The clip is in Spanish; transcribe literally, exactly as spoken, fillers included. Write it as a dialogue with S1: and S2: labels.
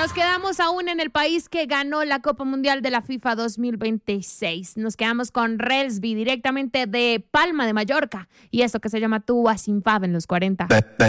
S1: nos quedamos aún en el país que ganó la Copa Mundial de la FIFA dos mil veintiséis. Nos quedamos con Relsby, directamente de Palma de Mallorca. Y esto que se llama Tú a Sin Fab en los cuarenta.